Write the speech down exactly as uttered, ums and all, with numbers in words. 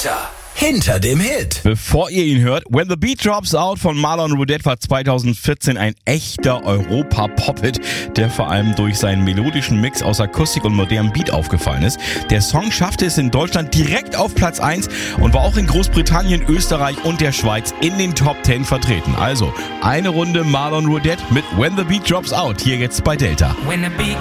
Delta. Hinter dem Hit. Bevor ihr ihn hört, When the Beat Drops Out von Marlon Roudette war zweitausendvierzehn ein echter Europa-Pop-Hit, der vor allem durch seinen melodischen Mix aus Akustik und modernem Beat aufgefallen ist. Der Song schaffte es in Deutschland direkt auf Platz eins und war auch in Großbritannien, Österreich und der Schweiz in den Top zehn vertreten. Also eine Runde Marlon Roudette mit When the Beat Drops Out, hier jetzt bei Delta. When the beat